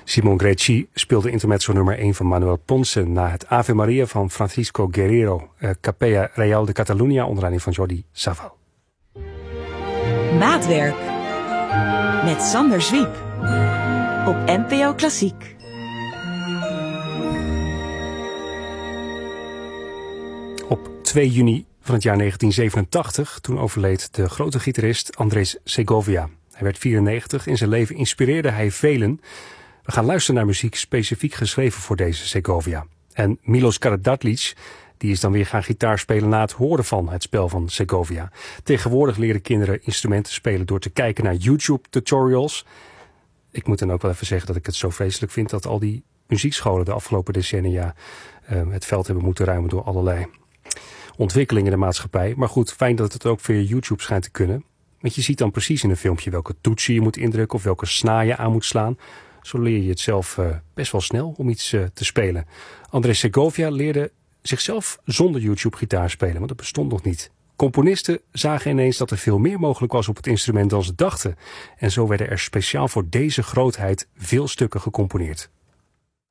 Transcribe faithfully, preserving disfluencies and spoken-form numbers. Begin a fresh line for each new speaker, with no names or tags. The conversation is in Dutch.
Simon Grecci speelde intermezzo nummer één van Manuel Ponce na het Ave Maria van Francisco Guerrero, uh, Capella Real de Catalunya onder leiding van Jordi Savall.
Maatwerk met Sander Zwiep op N P O Klassiek.
Op twee juni van het jaar negentien zevenentachtig, toen overleed de grote gitarist Andrés Segovia. Hij werd vierennegentig. In zijn leven inspireerde hij velen. We gaan luisteren naar muziek specifiek geschreven voor deze Segovia. En Milos Karađorđević, die is dan weer gaan gitaar spelen na het horen van het spel van Segovia. Tegenwoordig leren kinderen instrumenten spelen door te kijken naar YouTube tutorials. Ik moet dan ook wel even zeggen dat ik het zo vreselijk vind dat al die muziekscholen de afgelopen decennia uh, het veld hebben moeten ruimen door allerlei ontwikkelingen in de maatschappij. Maar goed, fijn dat het ook via YouTube schijnt te kunnen. Want je ziet dan precies in een filmpje welke toetsen je moet indrukken of welke snaar je aan moet slaan. Zo leer je het zelf uh, best wel snel om iets uh, te spelen. Andrés Segovia leerde zichzelf zonder YouTube gitaar spelen, want dat bestond nog niet. Componisten zagen ineens dat er veel meer mogelijk was op het instrument dan ze dachten. En zo werden er speciaal voor deze grootheid veel stukken gecomponeerd.